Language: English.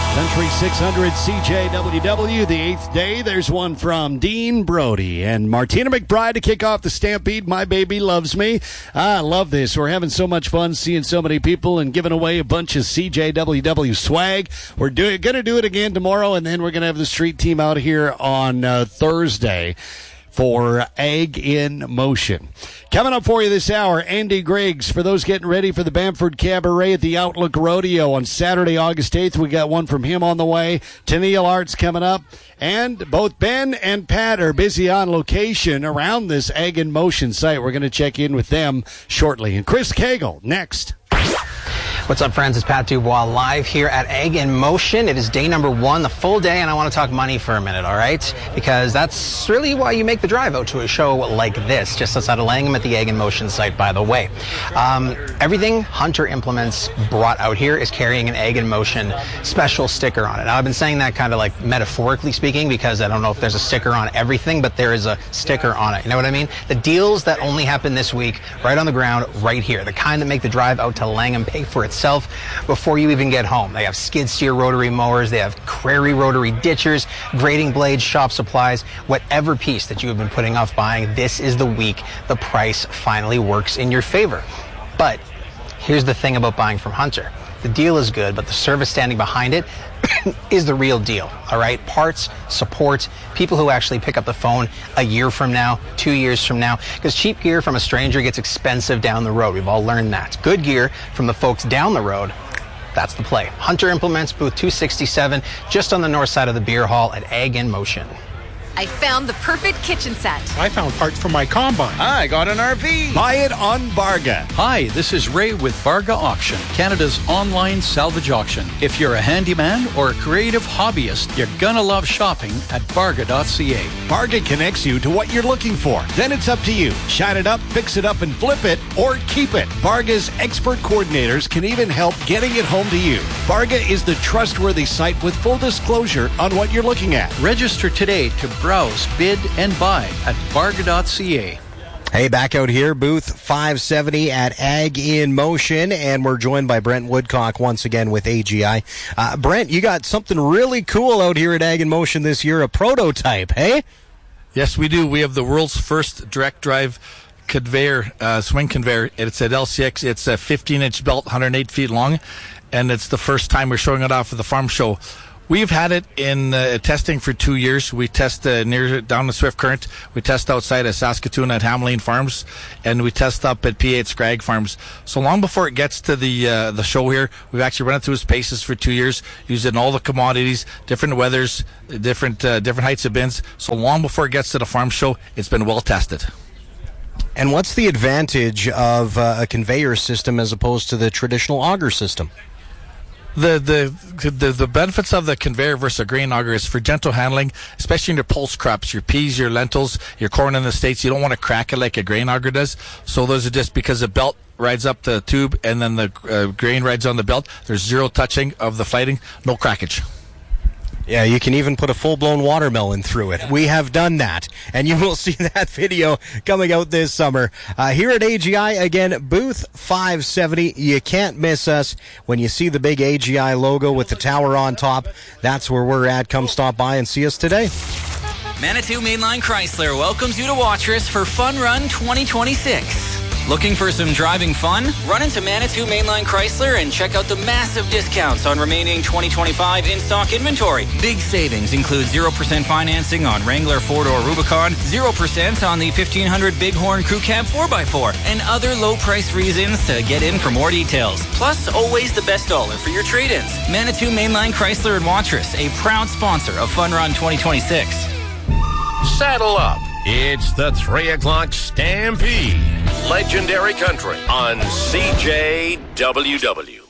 Country 600 CJWW, the 8th day. There's one from Dean Brody and Martina McBride to kick off the Stampede. My Baby Loves Me. I love this. We're having so much fun seeing so many people and giving away a bunch of CJWW swag. We're going to do it again tomorrow, and then we're going to have the street team out here on Thursday for Ag in Motion. Coming up for you this hour, Andy Griggs. For those getting ready for the Bamford Cabaret at the Outlook Rodeo on Saturday, August 8th, we got one from him on the way. Tennille Arts coming up. And both Ben and Pat are busy on location around this Ag in Motion site. We're going to check in with them shortly. And Chris Cagle next. What's up, friends? It's Pat Dubois live here at Ag in Motion. It is day number 1, the full day, and I want to talk money for a minute, all right? Because that's really why you make the drive out to a show like this, just outside of Langham at the Ag in Motion site, by the way. Everything Hunter Implements brought out here is carrying an Ag in Motion special sticker on it. Now, I've been saying that kind of like metaphorically speaking, because I don't know if there's a sticker on everything, but there is a sticker on it. You know what I mean? The deals that only happen this week, right on the ground, right here. The kind that make the drive out to Langham pay for itself before you even get home. They have skid steer rotary mowers, they have Crary rotary ditchers, grading blades, shop supplies, whatever piece that you have been putting off buying, this is the week the price finally works in your favor. But here's the thing about buying from Hunter. The deal is good, but the service standing behind it is the real deal, all right? Parts, support, people who actually pick up the phone a year from now, 2 years from now, because cheap gear from a stranger gets expensive down the road. We've all learned that. Good gear from the folks down the road, that's the play. Hunter Implements, booth 267, just on the north side of the beer hall at Ag in Motion. I found the perfect kitchen set. I found parts for my combine. I got an RV. Buy it on Barga. Hi, this is Ray with Barga Auction, Canada's online salvage auction. If you're a handyman or a creative hobbyist, you're gonna love shopping at barga.ca. Barga connects you to what you're looking for. Then it's up to you. Shine it up, fix it up, and flip it, or keep it. Barga's expert coordinators can even help getting it home to you. Barga is the trustworthy site with full disclosure on what you're looking at. Register today to browse, bid, and buy at barga.ca. Hey, back out here, booth 570 at Ag in Motion, and we're joined by Brent Woodcock once again with AGI. Brent, you got something really cool out here at Ag in Motion this year, a prototype, hey? Yes, we do. We have the world's first direct drive conveyor, swing conveyor. It's at LCX. It's a 15-inch belt, 108 feet long, and it's the first time we're showing it off at the farm show. We've had it in testing for 2 years. We test near down the Swift Current. We test outside of Saskatoon at Hamelin Farms, and we test up at PA at Scragg Farms. So long before it gets to the show here, we've actually run it through its paces for 2 years, used it in all the commodities, different weathers, different heights of bins. So long before it gets to the farm show, it's been well tested. And what's the advantage of a conveyor system as opposed to the traditional auger system? The benefits of the conveyor versus a grain auger is for gentle handling, especially in your pulse crops, your peas, your lentils, your corn in the States. You don't want to crack it like a grain auger does. So those are just because the belt rides up the tube and then the grain rides on the belt. There's zero touching of the fighting, no crackage. Yeah, you can even put a full-blown watermelon through it. We have done that, and you will see that video coming out this summer. Here at AGI, again, booth 570. You can't miss us. When you see the big AGI logo with the tower on top, that's where we're at. Come stop by and see us today. Manitou Mainline Chrysler welcomes you to Watrous for Fun Run 2026. Looking for some driving fun? Run into Manitou Mainline Chrysler and check out the massive discounts on remaining 2025 in-stock inventory. Big savings include 0% financing on Wrangler 4-door Rubicon, 0% on the 1500 Bighorn Crew Cab 4x4, and other low-price reasons to get in for more details. Plus, always the best dollar for your trade-ins. Manitou Mainline Chrysler in Watrous, a proud sponsor of Fun Run 2026. Saddle up. It's the 3 o'clock Stampede. Legendary Country on CJWW.